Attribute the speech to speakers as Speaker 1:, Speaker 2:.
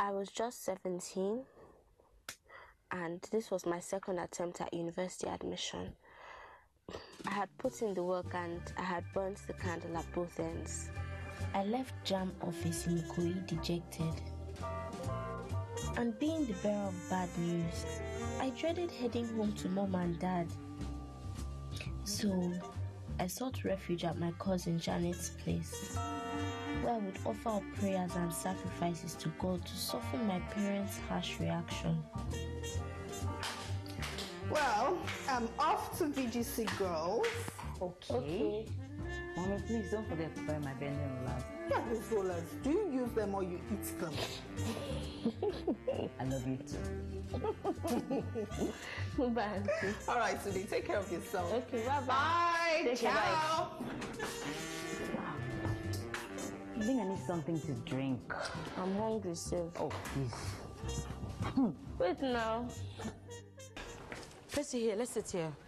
Speaker 1: I was just 17, and this was my second attempt at university admission. I had put in the work and I had burnt the candle at both ends. I left JAMB office in Ikoyi dejected. And being the bearer of bad news, I dreaded heading home to mom and dad. So I sought refuge at my cousin Janet's place, where I would offer up prayers and sacrifices to God to soften my parents' harsh reaction.
Speaker 2: Well, I'm off to VGC Girls.
Speaker 3: Okay. Mommy, please don't forget to buy my bending rollers.
Speaker 2: Yeah, these rollers. Do you use them or you eat them?
Speaker 3: I love you too.
Speaker 1: Bye, auntie.
Speaker 2: All right, Sudi, take care of yourself.
Speaker 1: Okay, bye-bye.
Speaker 2: Bye.
Speaker 1: Take care,
Speaker 2: Ciao.
Speaker 3: I think I need something to drink.
Speaker 1: I'm hungry, Sif.
Speaker 3: Oh, please.
Speaker 1: Wait now.
Speaker 4: Percy, here, let's sit here.